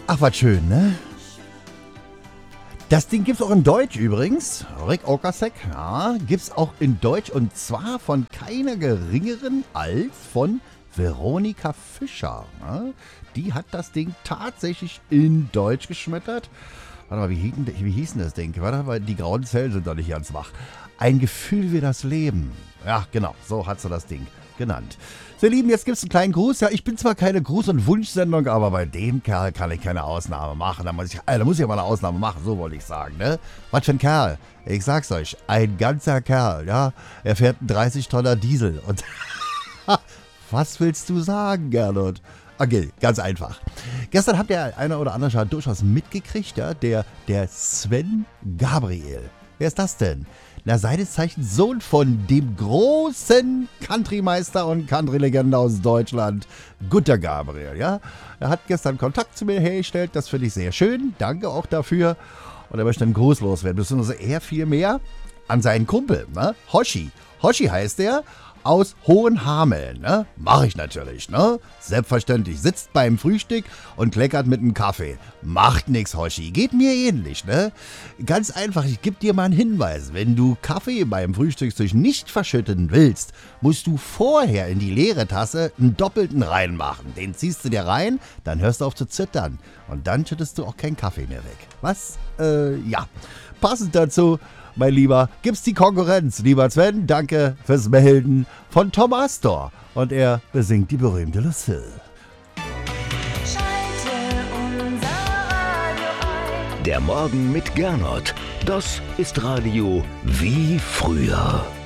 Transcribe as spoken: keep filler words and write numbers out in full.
Ach, was schön, ne? Das Ding gibt's auch in Deutsch übrigens. Rick Ocasek, ja, gibt's auch in Deutsch und zwar von keiner geringeren als von Veronika Fischer. Ne? Die hat das Ding tatsächlich in Deutsch geschmettert. Warte mal, wie hieß, denn, wie hieß denn das Ding? Warte mal, die grauen Zellen sind doch nicht ganz wach. Ein Gefühl wie das Leben. Ja, genau, so hat sie das Ding genannt. So, ihr Lieben, jetzt gibt es einen kleinen Gruß. Ja, ich bin zwar keine Gruß- und Wunschsendung, aber bei dem Kerl kann ich keine Ausnahme machen. Da muss ich, äh, da muss ich mal eine Ausnahme machen, so wollte ich sagen. Ne? Was für ein Kerl. Ich sag's euch, ein ganzer Kerl. Ja, er fährt einen dreißig Tonner Diesel. Und was willst du sagen, Gernot? Okay, ganz einfach. Gestern habt ihr einer oder andere schon durchaus mitgekriegt, ja? Der, der Sven Gabriel. Wer ist das denn? Na, seines Zeichens Sohn von dem großen Countrymeister und Country-Legende aus Deutschland, Gunter Gabriel, ja. Er hat gestern Kontakt zu mir hergestellt, das finde ich sehr schön, danke auch dafür. Und er möchte einen Gruß loswerden, beziehungsweise eher viel mehr an seinen Kumpel, ne? Hoshi. Hoshi heißt er, aus Hohenhameln, ne? Mach ich natürlich, ne? Selbstverständlich. Sitzt beim Frühstück und kleckert mit einem Kaffee. Macht nix, Hoshi. Geht mir ähnlich, ne? Ganz einfach, ich gebe dir mal einen Hinweis. Wenn du Kaffee beim Frühstückstisch nicht verschütten willst, musst du vorher in die leere Tasse einen doppelten reinmachen. Den ziehst du dir rein, dann hörst du auf zu zittern. Und dann schüttest du auch keinen Kaffee mehr weg. Was? Äh, ja. Passend dazu, mein Lieber, gibt's die Konkurrenz. Lieber Sven, danke fürs Melden von Tom Astor. Und er besingt die berühmte Lucille. Schalte unser Radio ein. Der Morgen mit Gernot. Das ist Radio wie früher.